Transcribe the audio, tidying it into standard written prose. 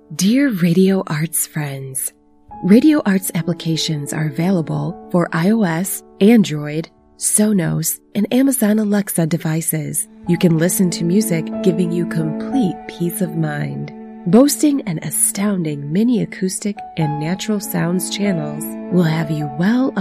Dear Radio Arts friends, Radio Arts applications are available for iOS, Android, Sonos, and Amazon Alexa devices. You can listen to music, giving you complete peace of mind. Boasting an astounding mini acoustic and natural sounds channels will have you well